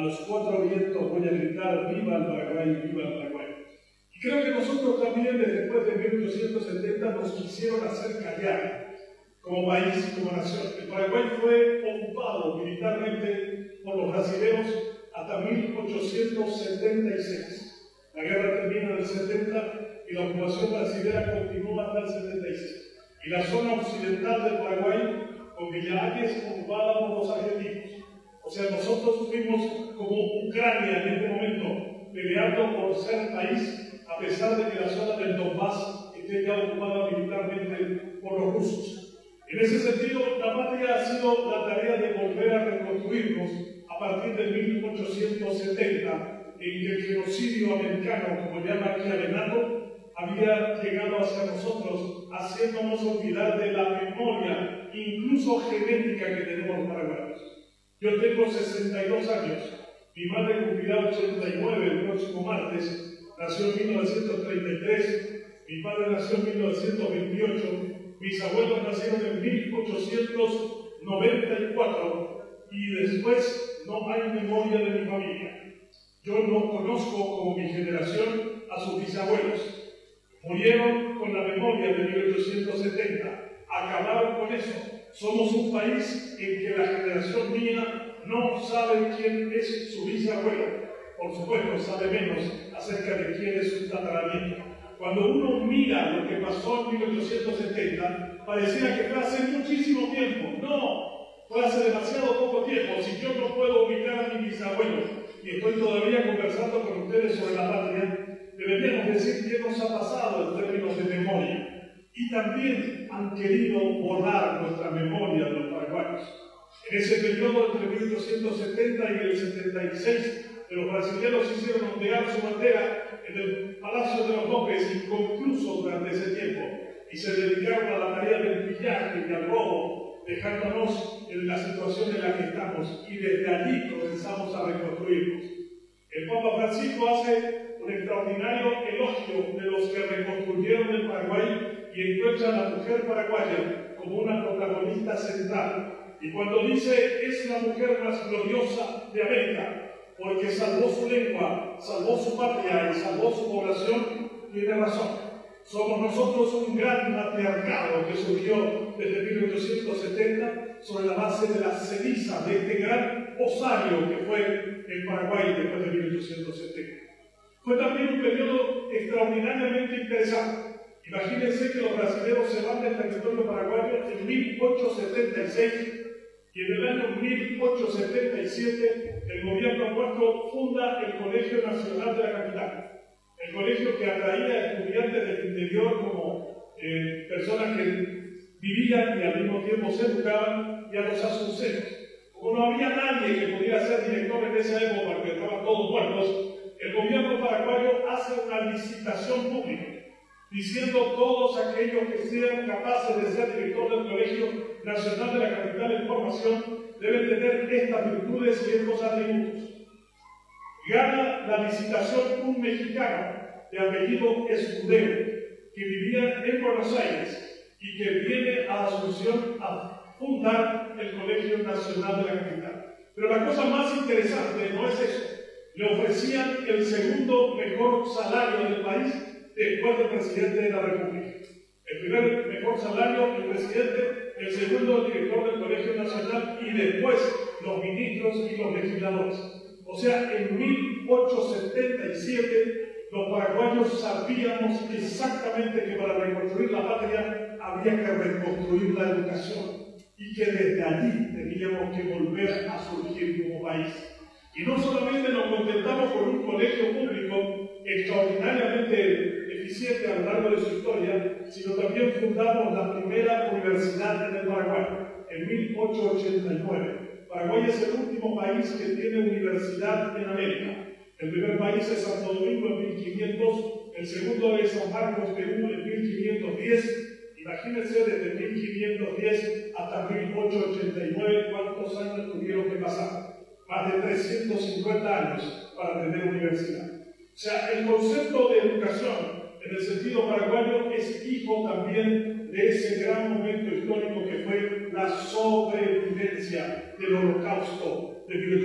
los cuatro vientos voy a gritar: ¡viva el Paraguay, viva el Paraguay! Y creo que nosotros también, después de 1870, nos quisieron hacer callar como país y como nación. El Paraguay fue ocupado militarmente por los brasileños hasta 1876. La guerra termina en el 70 y la ocupación brasileña continúa hasta el 76. Y la zona occidental del Paraguay, con Villa Ayes, ocupada por los argentinos. O sea, nosotros fuimos como Ucrania en este momento, peleando por ser país, a pesar de que la zona del Donbass esté ya ocupada militarmente por los rusos. En ese sentido, la patria ha sido la tarea de volver a reconstruirnos a partir de 1870, en que el genocidio americano, como llama aquí Abenato, había llegado hacia nosotros, haciéndonos olvidar de la memoria, incluso genética, que tenemos los paraguayos. Yo tengo 62 años, mi madre cumplirá 89 el próximo martes, nació en 1933, mi padre nació en 1928, mis abuelos nacieron en 1894 y después no hay memoria de mi familia. Yo no conozco como mi generación a sus bisabuelos. Murieron con la memoria de 1870, acabaron con eso. Somos un país en que la generación mía no sabe quién es su bisabuelo. Por supuesto, sabe menos acerca de quién es su tataranieto. Cuando uno mira lo que pasó en 1870, pareciera que fue hace muchísimo tiempo. No, fue hace demasiado poco tiempo. Si yo no puedo ubicar a mi bisabuelo y estoy todavía conversando con ustedes sobre la patria, deberíamos decir qué nos ha pasado en términos de memoria. Y también han querido borrar nuestra memoria de los paraguayos. En ese periodo entre 1870 y el 76, los brasileños hicieron ondear su bandera en el Palacio de los López, inconcluso durante ese tiempo, y se dedicaron a la tarea del pillaje y al robo, dejándonos en la situación en la que estamos, y desde allí comenzamos a reconstruirnos. El Papa Francisco hace un extraordinario elogio de los que reconstruyeron el Paraguay y encuentra a la mujer paraguaya como una protagonista central. Y cuando dice es la mujer más gloriosa de América, porque salvó su lengua, salvó su patria y salvó su población, tiene razón. Somos nosotros un gran matriarcado que surgió desde 1870 sobre la base de las cenizas de este gran osario que fue el Paraguay después de 1870. Fue también un periodo extraordinariamente interesante. Imagínense que los brasileños se van del territorio paraguayo en 1876 y en el año 1877 el gobierno nuestro funda el Colegio Nacional de la Capital. El colegio que atraía a estudiantes del interior como personas que vivían y al mismo tiempo se educaban, y a los asuncenos. Como no había nadie que pudiera ser director en esa época, porque estaban todos muertos, el gobierno paraguayo hace una licitación pública, diciendo todos aquellos que sean capaces de ser director del Colegio Nacional de la Capital en formación deben tener estas virtudes y estos atributos. Gana la licitación un mexicano de apellido Escudero, que vivía en Buenos Aires y que viene a Asunción a fundar el Colegio Nacional de la Capital. Pero la cosa más interesante no es eso. Le ofrecían el segundo mejor salario del país después del presidente de la República. El primer mejor salario, el presidente; el segundo, el director del Colegio Nacional; y después los ministros y los legisladores. O sea, en 1877 los paraguayos sabíamos exactamente que para reconstruir la patria había que reconstruir la educación y que desde allí teníamos que volver a surgir como país. Y no solamente nos contentamos con un colegio público extraordinariamente eficiente a lo largo de su historia, sino también fundamos la primera universidad en el Paraguay, en 1889. Paraguay es el último país que tiene universidad en América. El primer país es Santo Domingo en 1500, el segundo es San Marcos, Perú, en 1510. Imagínense desde 1510 hasta 1889 cuántos años tuvieron que pasar. Más de 350 años para tener universidad. O sea, el concepto de educación en el sentido paraguayo es hijo también de ese gran momento histórico que fue la sobrevivencia del Holocausto de 1890.